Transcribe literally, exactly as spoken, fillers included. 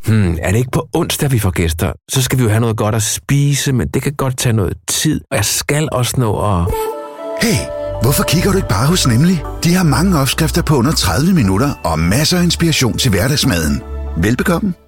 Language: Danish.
Hmm, er det ikke på onsdag, vi får gæster? Så skal vi jo have noget godt at spise, men det kan godt tage noget tid. Og jeg skal også nå at... Hey, hvorfor kigger du ikke bare hos Nemlig? De har mange opskrifter på under tredive minutter og masser af inspiration til hverdagsmaden. Velbekomme.